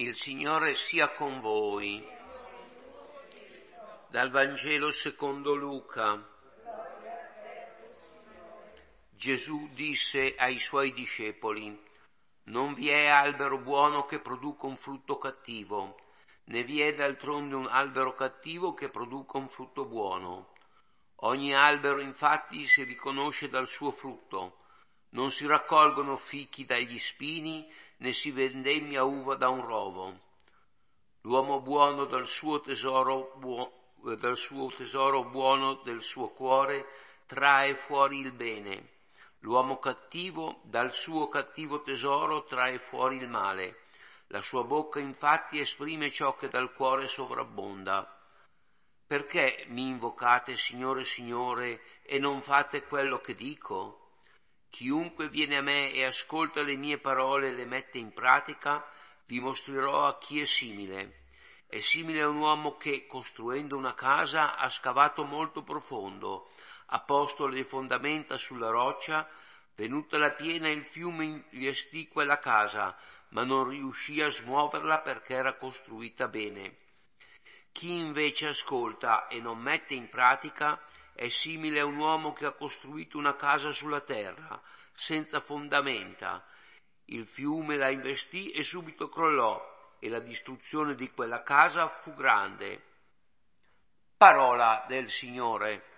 Il Signore sia con voi. Dal Vangelo secondo Luca. Gesù disse ai suoi discepoli: non vi è albero buono che produca un frutto cattivo, né vi è d'altronde un albero cattivo che produca un frutto buono. Ogni albero infatti si riconosce dal suo frutto. Non si raccolgono fichi dagli spini, né si vendemmia uva da un rovo. L'uomo buono dal suo tesoro buono del suo cuore trae fuori il bene. L'uomo cattivo dal suo cattivo tesoro trae fuori il male. La sua bocca infatti esprime ciò che dal cuore sovrabbonda. Perché mi invocate Signore, Signore, e non fate quello che dico? Chiunque viene a me e ascolta le mie parole e le mette in pratica, vi mostrerò a chi è simile. È simile a un uomo che, costruendo una casa, ha scavato molto profondo, ha posto le fondamenta sulla roccia, venuta la piena il fiume investì quella casa, ma non riuscì a smuoverla perché era costruita bene. Chi invece ascolta e non mette in pratica è simile a un uomo che ha costruito una casa sulla terra, senza fondamenta. Il fiume la investì e subito crollò, e la distruzione di quella casa fu grande. Parola del Signore.